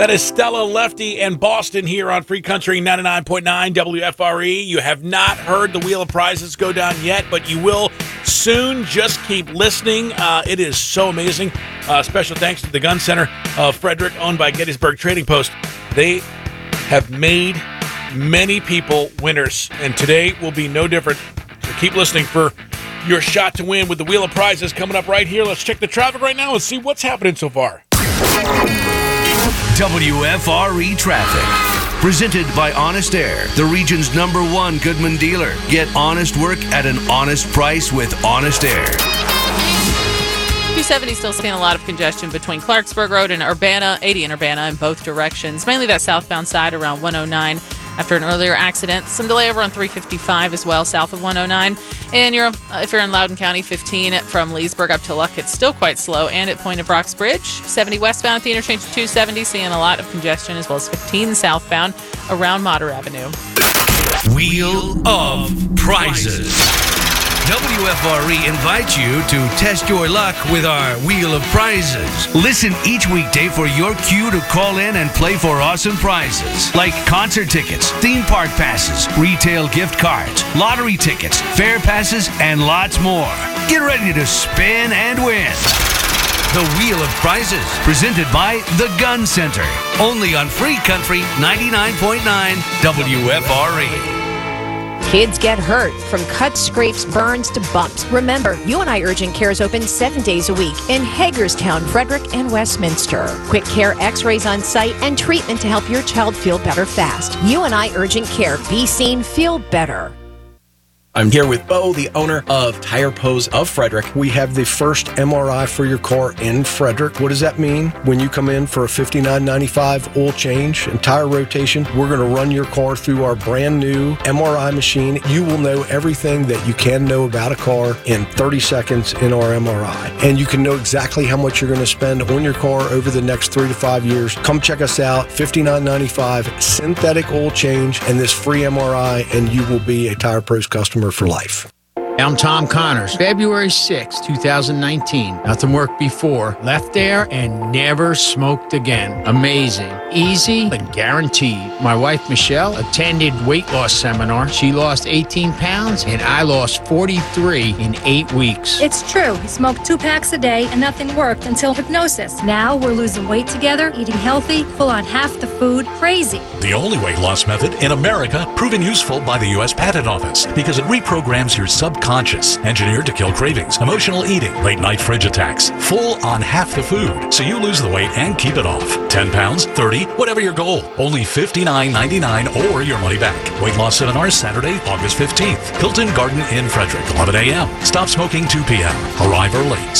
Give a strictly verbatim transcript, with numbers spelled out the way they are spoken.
That is Stella, Lefty, and Boston here on Free Country ninety-nine point nine W F R E. You have not heard the Wheel of Prizes go down yet, but you will soon. Just keep listening. Uh, it is so amazing. Uh, special thanks to the Gun Center of Frederick, owned by Gettysburg Trading Post. They have made many people winners, and today will be no different. So keep listening for your shot to win with the Wheel of Prizes coming up right here. Let's check the traffic right now and see what's happening so far. W F R E Traffic. Presented by Honest Air, the region's number one Goodman dealer. Get honest work at an honest price with Honest Air. two seventy still seeing a lot of congestion between Clarksburg Road and Urbana, eighty and Urbana in both directions. Mainly that southbound side around one oh nine after an earlier accident. Some delay over on three fifty-five as well, south of one oh nine. And you're, uh, if you're in Loudoun County, fifteen from Leesburg up to Luck, it's still quite slow. And at Point of Rocks Bridge, seventy westbound at the interchange of two seventy, seeing a lot of congestion, as well as fifteen southbound around Motter Avenue. Wheel of Prizes. W F R E invites you to test your luck with our Wheel of Prizes. Listen each weekday for your cue to call in and play for awesome prizes like concert tickets, theme park passes, retail gift cards, lottery tickets, fair passes, and lots more. Get ready to spin and win. The Wheel of Prizes, presented by The Gun Center. Only on Free Country ninety-nine point nine W F R E. Kids get hurt from cuts, scrapes, burns to bumps. Remember, U N I Urgent Care is open seven days a week in Hagerstown, Frederick, and Westminster. Quick care, x-rays on site, and treatment to help your child feel better fast. U N I Urgent Care. Be seen, feel better. I'm here with Bo, the owner of Tire Pros of Frederick. We have the first M R I for your car in Frederick. What does that mean? When you come in for a fifty-nine ninety-five oil change and tire rotation, we're going to run your car through our brand new M R I machine. You will know everything that you can know about a car in thirty seconds in our M R I. And you can know exactly how much you're going to spend on your car over the next three to five years. Come check us out, fifty-nine ninety-five, synthetic oil change, and this free M R I, and you will be a Tire Pros customer for life. I'm Tom Connors. February sixth, twenty nineteen. Nothing worked before. Left there and never smoked again. Amazing. Easy and guaranteed. My wife, Michelle, attended weight loss seminar. She lost eighteen pounds and I lost forty-three in eight weeks. It's true. He smoked two packs a day and nothing worked until hypnosis. Now we're losing weight together, eating healthy, full on half the food. Crazy. The only weight loss method in America proven useful by the U S Patent Office because it reprograms your subconscious. Engineered to kill cravings, emotional eating, late night fridge attacks, full on half the food, so you lose the weight and keep it off. ten pounds, thirty, whatever your goal. Only fifty-nine ninety-nine or your money back. Weight loss seminars Saturday, August fifteenth. Hilton Garden Inn, Frederick, eleven a.m. Stop smoking two p.m. Arrive early.